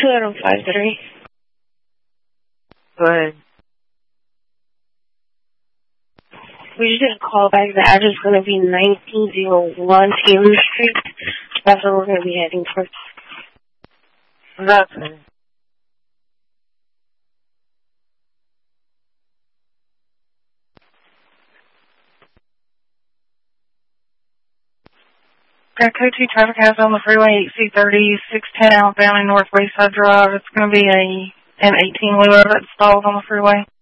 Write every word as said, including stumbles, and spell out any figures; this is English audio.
two oh five three. Go ahead. We just did a call back. The address is going to be nineteen oh one Taylor Street. That's where we're going to be heading towards. That's it. Got code two traffic house on the freeway, eight C thirty, six ten outbound in North Bayside Drive. It's going to be a an eighteen wheeler that stalls on the freeway.